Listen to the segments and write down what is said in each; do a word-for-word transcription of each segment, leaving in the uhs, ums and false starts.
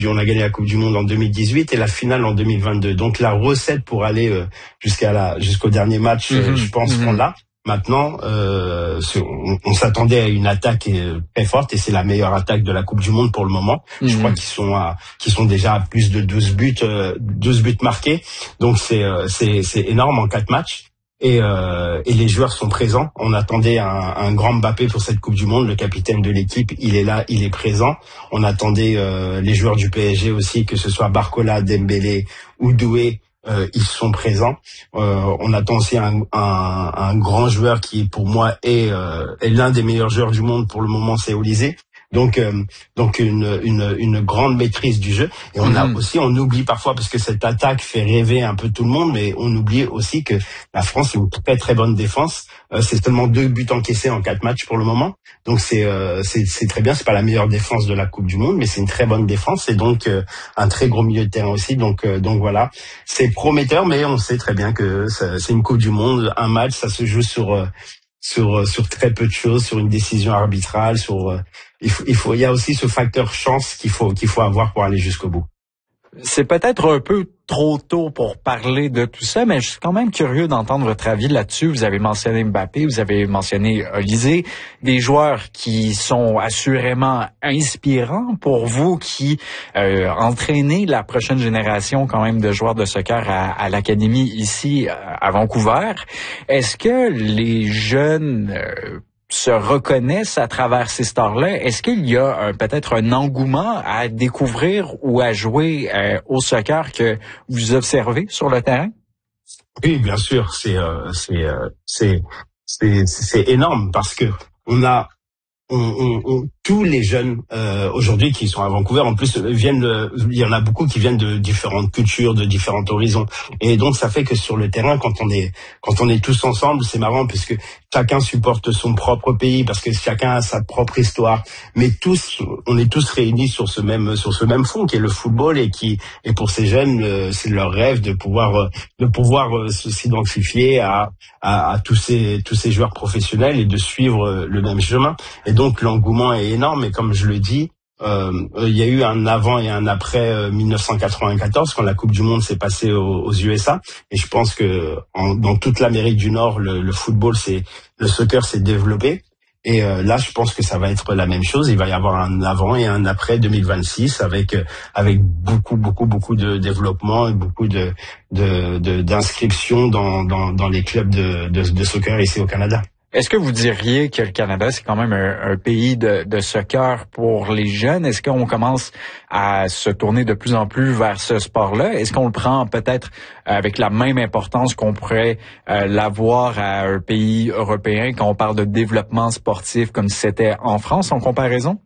On a gagné la Coupe du Monde en deux mille dix-huit et la finale en deux mille vingt-deux. Donc la recette pour aller euh, jusqu'à la jusqu'au dernier match, euh, mmh, je pense mmh. qu'on l'a. Maintenant, euh, on, on s'attendait à une attaque très forte et c'est la meilleure attaque de la Coupe du Monde pour le moment. Mmh. Je crois qu'ils sont à, qu'ils sont déjà à plus de douze buts, euh, douze buts marqués. Donc c'est euh, c'est c'est énorme en quatre matchs. Et, euh, et les joueurs sont présents. On attendait un, un grand Mbappé pour cette Coupe du Monde. Le capitaine de l'équipe, il est là, il est présent. On attendait euh, les joueurs du P S G aussi, que ce soit Barcola, Dembélé ou Doué. Euh, ils sont présents. Euh, on attend aussi un, un, un grand joueur qui, pour moi, est, euh, est l'un des meilleurs joueurs du monde pour le moment, c'est Olysée. Donc, euh, donc une, une, une grande maîtrise du jeu. Et on mmh. a aussi, on oublie parfois, parce que cette attaque fait rêver un peu tout le monde, mais on oublie aussi que la France a une très très bonne défense. Euh, c'est seulement deux buts encaissés en quatre matchs pour le moment. Donc c'est, euh, c'est, c'est très bien. C'est pas la meilleure défense de la Coupe du Monde, mais c'est une très bonne défense et donc euh, un très gros milieu de terrain aussi. Donc, euh, donc voilà, c'est prometteur, mais on sait très bien que ça, c'est une Coupe du Monde, un match, ça se joue sur euh, sur sur très peu de choses, sur une décision arbitrale, sur euh, il faut il faut il y a aussi ce facteur chance qu'il faut qu'il faut avoir pour aller jusqu'au bout. C'est peut-être un peu trop tôt pour parler de tout ça, mais je suis quand même curieux d'entendre votre avis là-dessus. Vous avez mentionné Mbappé, vous avez mentionné Olysée, des joueurs qui sont assurément inspirants pour vous, qui euh, entraînez la prochaine génération quand même de joueurs de soccer à, à l'académie ici à Vancouver. Est-ce que les jeunes euh, se reconnaissent à travers ces stars-là? Est-ce qu'il y a un, peut-être un engouement à découvrir ou à jouer euh, au soccer que vous observez sur le terrain? Oui, bien sûr, c'est euh, c'est, euh, c'est c'est c'est énorme parce que on a on, on, on tous les jeunes euh, aujourd'hui qui sont à Vancouver, en plus viennent de, il y en a beaucoup qui viennent de différentes cultures, de différents horizons, et donc ça fait que sur le terrain, quand on est quand on est tous ensemble, c'est marrant puisque chacun supporte son propre pays, parce que chacun a sa propre histoire, mais tous on est tous réunis sur ce même sur ce même fond qui est le football, et qui et pour ces jeunes c'est leur rêve de pouvoir de pouvoir s'identifier à à, à tous ces tous ces joueurs professionnels et de suivre le même chemin. Et donc l'engouement est énorme, et comme je le dis, euh, il y a eu un avant et un après euh, mille neuf cent quatre-vingt-quatorze quand la Coupe du Monde s'est passée aux, aux U S A, et je pense que en, dans toute l'Amérique du Nord, le, le football, c'est le soccer s'est développé, et euh, là je pense que ça va être la même chose. Il va y avoir un avant et un après deux mille vingt-six avec euh, avec beaucoup beaucoup beaucoup de développement et beaucoup de de, de d'inscriptions dans, dans dans les clubs de, de de soccer ici au Canada. Est-ce que vous diriez que le Canada, c'est quand même un, un pays de, de soccer pour les jeunes? Est-ce qu'on commence à se tourner de plus en plus vers ce sport-là? Est-ce qu'on le prend peut-être avec la même importance qu'on pourrait euh, l'avoir à un pays européen quand on parle de développement sportif comme c'était en France en comparaison?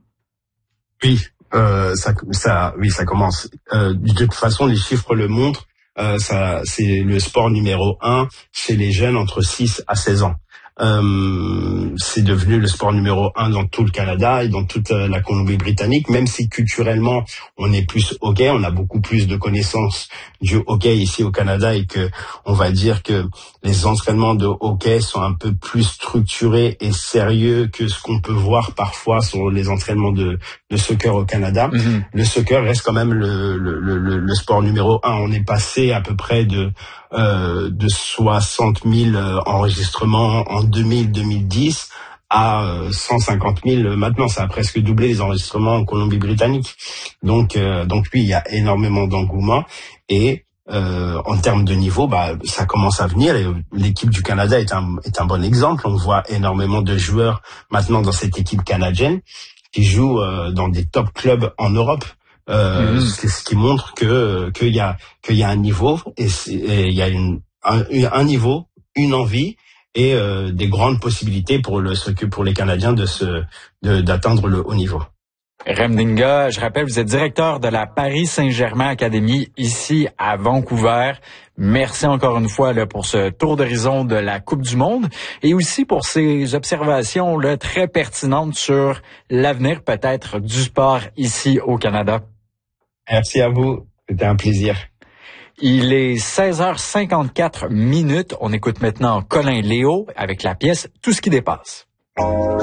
Oui, euh, ça, ça, oui, ça commence. Euh, de toute façon, les chiffres le montrent. Euh, ça, c'est le sport numéro un chez les jeunes entre six à seize ans. Euh, c'est devenu le sport numéro un dans tout le Canada et dans toute la Colombie-Britannique, même si culturellement on est plus hockey, on a beaucoup plus de connaissances du hockey ici au Canada, et que on va dire que les entraînements de hockey sont un peu plus structurés et sérieux que ce qu'on peut voir parfois sur les entraînements de, de soccer au Canada. Mm-hmm. Le soccer reste quand même le, le, le, le sport numéro un. On est passé à peu près de Euh, de soixante mille euh, enregistrements en deux mille deux mille dix à euh, cent cinquante mille maintenant. Ça a presque doublé les enregistrements en Colombie-Britannique. Donc, euh, donc oui, il y a énormément d'engouement, et euh, en termes de niveau, bah, ça commence à venir. Et l'équipe du Canada est un, est un bon exemple. On voit énormément de joueurs maintenant dans cette équipe canadienne qui jouent euh, dans des top clubs en Europe. Euh, mmh. C'est ce qui montre que qu'il y a qu'il y a un niveau, et il y a une un, un niveau, une envie et euh, des grandes possibilités pour le pour les Canadiens de se de, d'atteindre le haut niveau. Rem Dinga, je rappelle, vous êtes directeur de la Paris Saint-Germain Academy ici à Vancouver. Merci encore une fois là, pour ce tour d'horizon de la Coupe du Monde, et aussi pour ces observations là, très pertinentes sur l'avenir peut-être du sport ici au Canada. Merci à vous, c'était un plaisir. Il est seize heures cinquante-quatre minutes. On écoute maintenant Colin Léo avec la pièce Tout ce qui dépasse.